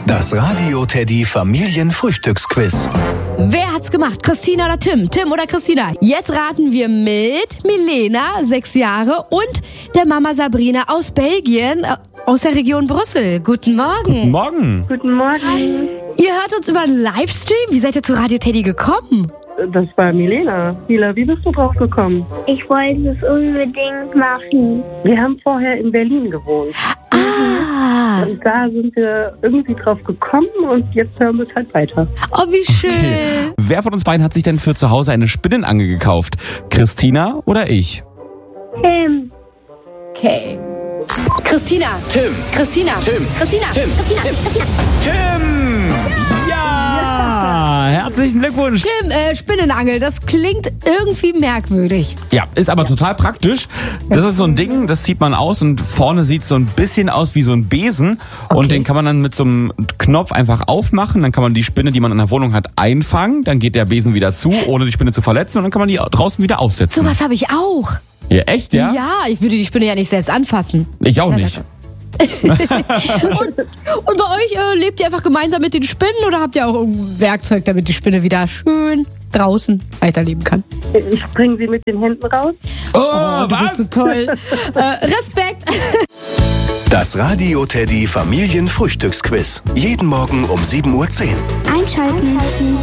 Das Radio Teddy Familienfrühstücksquiz. Wer hat's gemacht? Christina oder Tim? Tim oder Christina? Jetzt raten wir mit Milena, 6 Jahre, und der Mama Sabrina aus Belgien, aus der Region Brüssel. Guten Morgen. Guten Morgen. Guten Morgen. Ihr hört uns über einen Livestream. Wie seid ihr zu Radio Teddy gekommen? Das war Milena. Mila, wie bist du drauf gekommen? Ich wollte es unbedingt machen. Wir haben vorher in Berlin gewohnt. Ah, Und da sind wir irgendwie drauf gekommen und jetzt hören wir es halt weiter. oh wie schön. Wer von uns beiden hat sich denn für zu Hause eine Spinnenangel gekauft? Christina oder ich? Tim. Okay. Christina. Tim. Christina. Tim. Christina. Tim. Christina. Christina. Tim! Ja! Herzlichen Glückwunsch! Tim, Spinnenangel, das klingt irgendwie merkwürdig. Ja, ist aber total praktisch. Das ist so ein Ding, das zieht man aus und vorne sieht so ein bisschen aus wie so ein Besen. Okay. Und den kann man dann mit so einem Knopf einfach aufmachen. Dann kann man die Spinne, die man in der Wohnung hat, einfangen. Dann geht der Besen wieder zu, ohne die Spinne zu verletzen. Und dann kann man die draußen wieder aussetzen. Sowas habe ich auch. Ja, echt, ja? Ja, ich würde die Spinne ja nicht selbst anfassen. Ich auch nicht. Und bei euch lebt ihr einfach gemeinsam mit den Spinnen oder habt ihr auch irgendein Werkzeug, damit die Spinne wieder schön draußen weiterleben kann? Ich bringe sie mit den Händen raus. Oh, Du bist so toll. Respekt. Das Radio Teddy Familienfrühstücksquiz. Jeden Morgen um 7:10 Uhr. Einschalten.